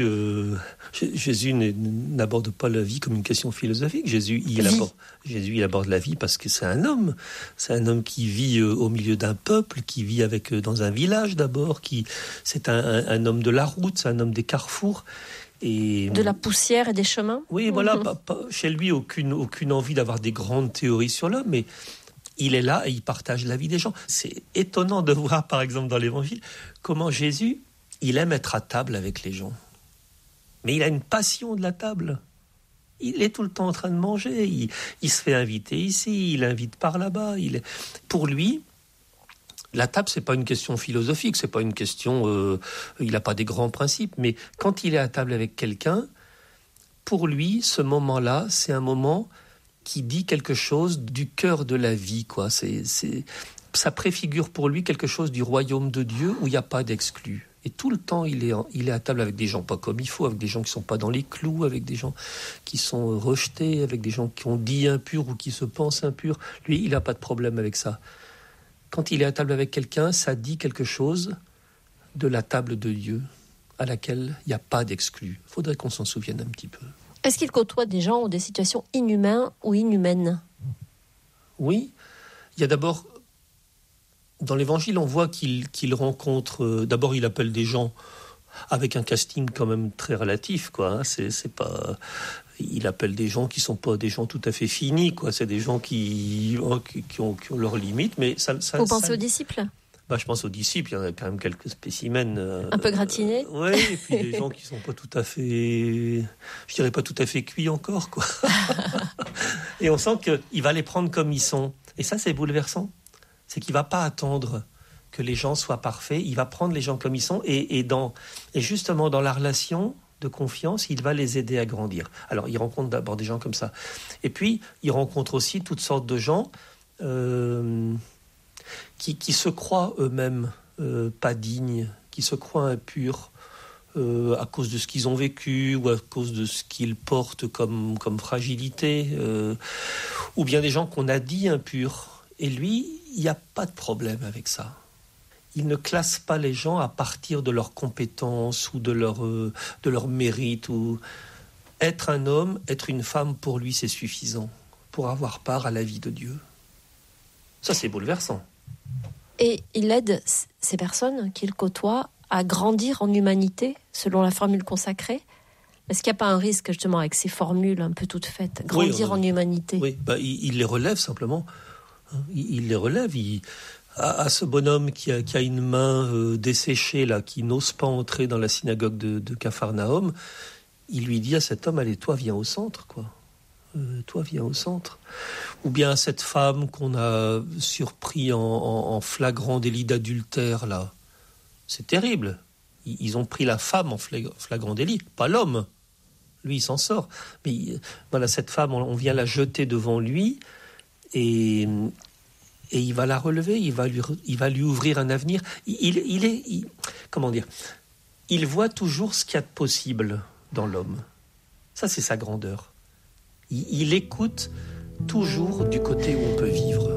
Jésus n'aborde pas la vie comme une question philosophique. Jésus, il aborde la vie parce que c'est un homme. C'est un homme qui vit au milieu d'un peuple, qui vit dans un village d'abord. C'est un homme de la route, c'est un homme des carrefours. Et de la poussière et des chemins. Oui, voilà. Chez lui, aucune envie d'avoir des grandes théories sur l'homme, mais il est là et il partage la vie des gens. C'est étonnant de voir, par exemple, dans l'Évangile, comment Jésus, il aime être à table avec les gens. Mais il a une passion de la table. Il est tout le temps en train de manger. Il se fait inviter ici, il invite par là-bas. Pour lui, la table, c'est pas une question philosophique, c'est pas une question. Il n'a pas des grands principes. Mais quand il est à table avec quelqu'un, pour lui, ce moment-là, c'est un moment qui dit quelque chose du cœur de la vie, quoi. Ça préfigure pour lui quelque chose du royaume de Dieu où il n'y a pas d'exclus. Et tout le temps, il est à table avec des gens pas comme il faut, avec des gens qui ne sont pas dans les clous, avec des gens qui sont rejetés, avec des gens qui ont dit impurs ou qui se pensent impurs. Lui, il n'a pas de problème avec ça. Quand il est à table avec quelqu'un, ça dit quelque chose de la table de Dieu, à laquelle il n'y a pas d'exclus. Il faudrait qu'on s'en souvienne un petit peu. Est-ce qu'il côtoie des gens ou des situations inhumaines ou inhumaines ? Oui. Il y a d'abord... Dans l'Évangile, on voit qu'il rencontre... d'abord, il appelle des gens avec un casting quand même très relatif, quoi. Hein. C'est pas... Il appelle des gens qui ne sont pas des gens tout à fait finis, quoi. C'est des gens qui ont leurs limites, mais ça... Vous pensez aux disciples ? Je pense aux disciples, il y en a quand même quelques spécimens... un peu gratinés ? Oui, et puis des gens qui ne sont pas tout à fait... Je dirais pas tout à fait cuits encore, quoi. Et on sent qu'il va les prendre comme ils sont. Et ça, c'est bouleversant. C'est qu'il ne va pas attendre que les gens soient parfaits, il va prendre les gens comme ils sont, et justement dans la relation de confiance, il va les aider à grandir. Alors il rencontre d'abord des gens comme ça. Et puis il rencontre aussi toutes sortes de gens qui se croient eux-mêmes pas dignes, qui se croient impurs à cause de ce qu'ils ont vécu ou à cause de ce qu'ils portent comme fragilité, ou bien des gens qu'on a dit impurs. Et lui, il n'y a pas de problème avec ça. Il ne classe pas les gens à partir de leurs compétences ou de leur mérite. Être un homme, être une femme, pour lui, c'est suffisant pour avoir part à la vie de Dieu. Ça, c'est bouleversant. Et il aide ces personnes qu'il côtoie à grandir en humanité, selon la formule consacrée. Est-ce qu'il n'y a pas un risque, justement, avec ces formules un peu toutes faites, grandir en humanité ? Oui, il les relève simplement. Il les relève. À ce bonhomme qui a une main desséchée, là, qui n'ose pas entrer dans la synagogue de Capharnaüm, il lui dit à cet homme, allez, toi, viens au centre, quoi. Toi, viens au centre. Ou bien à cette femme qu'on a surpris en flagrant délit d'adultère, là. C'est terrible. Ils ont pris la femme en flagrant délit, pas l'homme. Lui, il s'en sort. Mais voilà, cette femme, on vient la jeter devant lui, et il va la relever, il va lui ouvrir un avenir. Comment dire ? Il voit toujours ce qu'il y a de possible dans l'homme. Ça, c'est sa grandeur. Il écoute toujours du côté où on peut vivre.